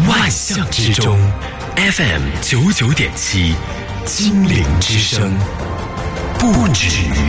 万象之中 ，FM 99.7，精灵之声，不止于